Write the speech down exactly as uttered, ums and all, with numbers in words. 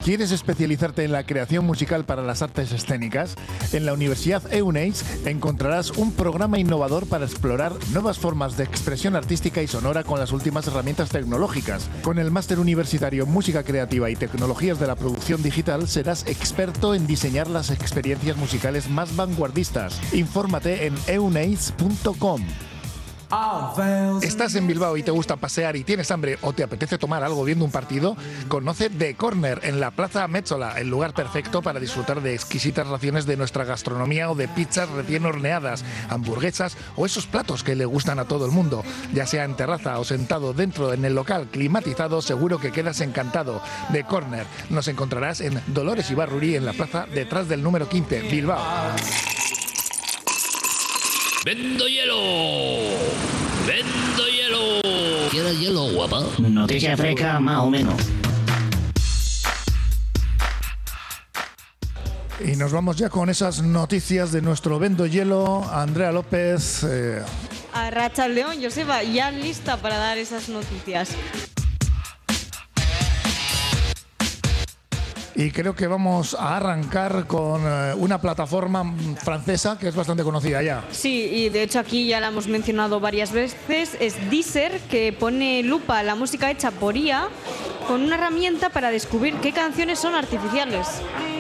¿Quieres especializarte en la creación musical para las artes escénicas? En la Universidad Euneiz encontrarás un programa innovador para explorar nuevas formas de expresión artística y sonora con las últimas herramientas tecnológicas. Con el máster universitario en Música Creativa y Tecnologías de la Producción Digital serás experto en diseñar las experiencias musicales más vanguardistas. Infórmate en euneiz punto com. ¿Estás en Bilbao y te gusta pasear y tienes hambre o te apetece tomar algo viendo un partido? Conoce The Corner en la Plaza Metzola, el lugar perfecto para disfrutar de exquisitas raciones de nuestra gastronomía o de pizzas recién horneadas, hamburguesas o esos platos que le gustan a todo el mundo. Ya sea en terraza o sentado dentro en el local climatizado, seguro que quedas encantado. The Corner. Nos encontrarás en Dolores Ibarruri en la plaza detrás del número quince, Bilbao. ¡Vendo hielo! ¡Vendo hielo! ¿Quieres hielo, guapa? Noticia fresca, más o menos. Y nos vamos ya con esas noticias de nuestro Vendo Hielo. Andrea López. Eh... Arratsaldeon, Joseba, ya lista para dar esas noticias. Y creo que vamos a arrancar con una plataforma francesa que es bastante conocida ya. Sí, y de hecho aquí ya la hemos mencionado varias veces. Es Deezer, que pone lupa a la música hecha por I A con una herramienta para descubrir qué canciones son artificiales.